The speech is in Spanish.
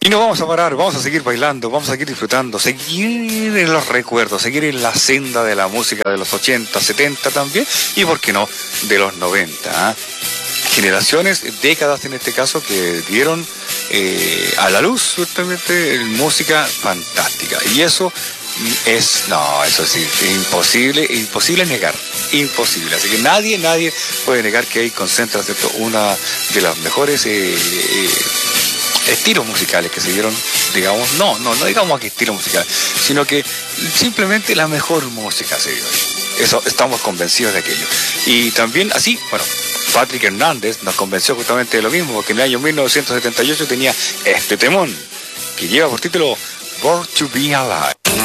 Y no vamos a parar, vamos a seguir bailando, vamos a seguir disfrutando, seguir en los recuerdos, seguir en la senda de la música de los 80, 70 también, y por qué no, de los 90. ¿Eh? Generaciones, décadas en este caso, que dieron a la luz justamente música fantástica. Y eso eso sí, imposible negar, imposible. Así que nadie puede negar que ahí concentra, ¿cierto?, una de las mejores estilos musicales que se dieron, digamos, no digamos aquí estilo musical, sino que simplemente la mejor música se dio ahí. Eso, estamos convencidos de aquello. Y también así, bueno, Patrick Hernández nos convenció justamente de lo mismo, porque en el año 1978 tenía este temón, que lleva por título Born to Be Alive.